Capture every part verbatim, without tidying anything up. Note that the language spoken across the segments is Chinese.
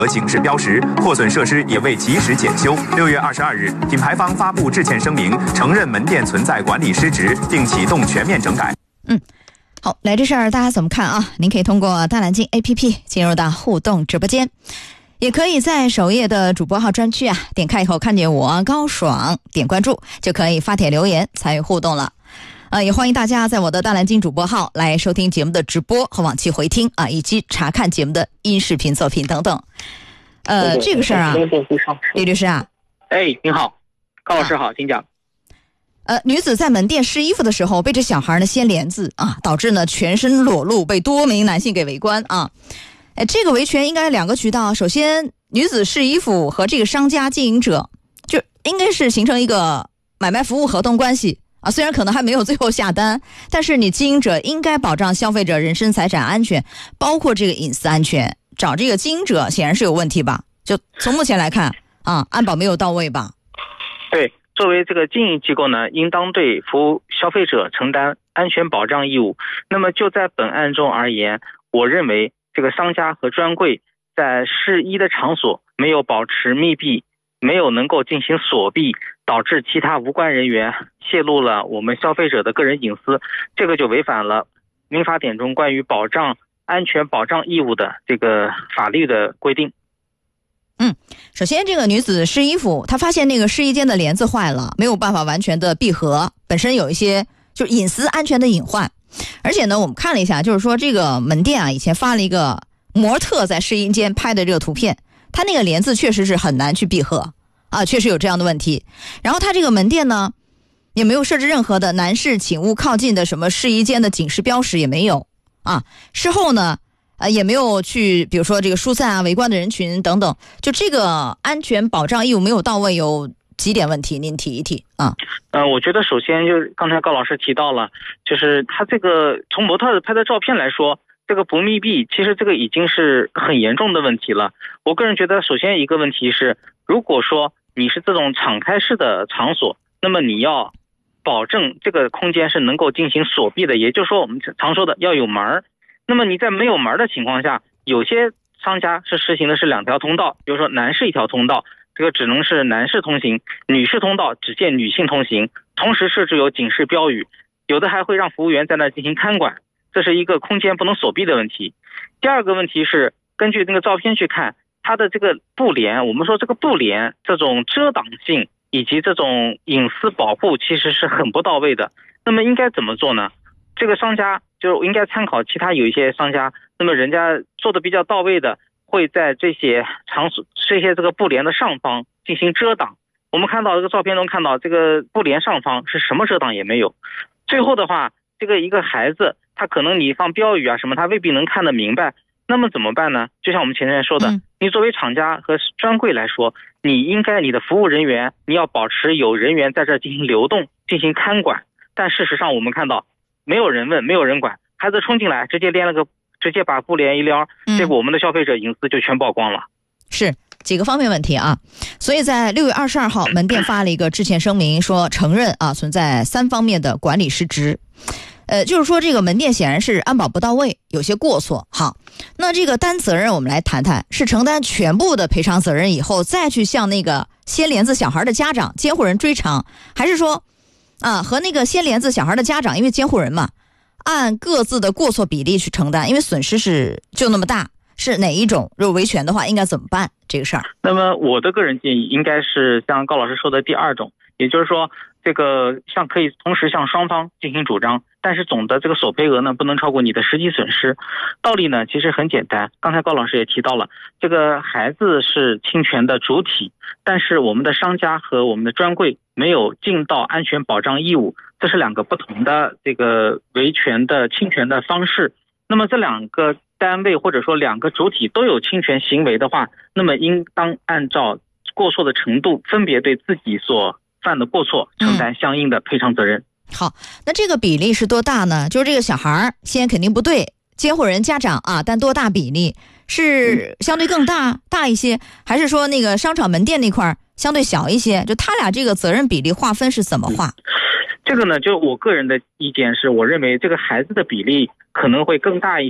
和警示标识，破损设施也未及时检修。六月二十二日，品牌方发布致歉声明，承认门店存在管理失职，并启动全面整改。 嗯。好，来这事儿大家怎么看啊？您可以通过大蓝鲸 A P P 进入到互动直播间，也可以在首页的主播号专区啊，点开以后看见我高爽，点关注就可以发帖留言参与互动了。呃，也欢迎大家在我的大蓝鲸主播号来收听节目的直播和往期回听啊，以及查看节目的音视频作品等等。呃，这个事儿啊，李律师啊， 哎，您好，高老师好，请讲。 呃，女子在门店试衣服的时候被这小孩呢掀帘子啊，导致呢全身裸露，被多名男性给围观啊。哎，这个维权应该两个渠道，首先女子试衣服和这个商家经营者就应该是形成一个买卖服务合同关系啊，虽然可能还没有最后下单，但是你经营者应该保障消费者人身财产安全，包括这个隐私安全。找这个经营者显然是有问题吧？就从目前来看啊，安保没有到位吧？ 对。作为这个经营机构呢，应当对服务消费者承担安全保障义务。那么就在本案中而言，我认为这个商家和专柜在试衣的场所没有保持密闭，没有能够进行锁闭，导致其他无关人员泄露了我们消费者的个人隐私，这个就违反了民法典中关于保障安全保障义务的这个法律的规定。 嗯，首先这个女子试衣服，她发现那个试衣间的帘子坏了，没有办法完全的闭合，本身有一些就是隐私安全的隐患。而且呢，我们看了一下，就是说这个门店啊，以前发了一个模特在试衣间拍的这个图片，它那个帘子确实是很难去闭合啊，确实有这样的问题。然后它这个门店呢，也没有设置任何的男士请勿靠近的什么试衣间的警示标识也没有啊。事后呢，呃，也没有去，比如说这个疏散啊、围观的人群等等，就这个安全保障义务没有到位，有几点问题，您提一提啊。 呃，我觉得首先就是刚才高老师提到了，就是他这个从模特拍的照片来说，这个不密闭，其实这个已经是很严重的问题了。我个人觉得，首先一个问题是，如果说你是这种敞开式的场所，那么你要保证这个空间是能够进行锁闭的，也就是说我们常说的要有门。那么你在没有门的情况下，有些商家是实行的是两条通道，比如说男士一条通道，这个只能是男士通行，女士通道只限女性通行，同时设置有警示标语，有的还会让服务员在那进行看管，这是一个空间不能锁闭的问题。第二个问题是，根据那个照片去看，它的这个布帘，我们说这个布帘这种遮挡性以及这种隐私保护其实是很不到位的。那么应该怎么做呢？这个商家就应该参考其他有一些商家，那么人家做的比较到位的，会在这些场所这些这个布帘的上方进行遮挡。我们看到这个照片中看到这个布帘上方是什么遮挡也没有。最后的话，这个一个孩子他可能你放标语啊什么，他未必能看得明白，那么怎么办呢？就像我们前面说的， 嗯、 你作为厂家和专柜来说，你应该你的服务人员你要保持有人员在这进行流动进行看管。但事实上我们看到没有人问，没有人管，孩子冲进来直接连了个直接把布帘一撩，结果我们的消费者隐私就全曝光了。 是几个方面问题啊，所以在六月二十二号，门店发了一个致歉声明，说承认啊存在三方面的管理失职。呃，就是说这个门店显然是安保不到位，有些过错。好，那这个担责任我们来谈谈，是承担全部的赔偿责任以后，再去向那个掀帘子小孩的家长、监护人追偿，还是说啊和那个掀帘子小孩的家长，因为监护人嘛，按各自的过错比例去承担，因为损失是就那么大，是哪一种？如果维权的话，应该怎么办这个事儿？ 那么我的个人建议应该是像高老师说的第二种，也就是说，这个像可以同时向双方进行主张，但是总的这个索赔额呢不能超过你的实际损失。道理呢其实很简单，刚才高老师也提到了，这个孩子是侵权的主体，但是我们的商家和我们的专柜没有尽到安全保障义务，这是两个不同的这个维权的侵权的方式。那么这两个单位或者说两个主体都有侵权行为的话，那么应当按照过错的程度分别对自己所犯的过错承担相应的赔偿责任。 嗯、好，那这个比例是多大呢？就是这个小孩先肯定不对，监护人家长啊，但多大比例是相对更大、嗯、大一些，还是说那个商场门店那块相对小一些？就他俩这个责任比例划分是怎么划？ 嗯、这个呢，就我个人的意见是，我认为这个孩子的比例可能会更大一些。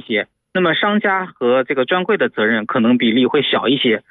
那么商家和这个专柜的责任可能比例会小一些。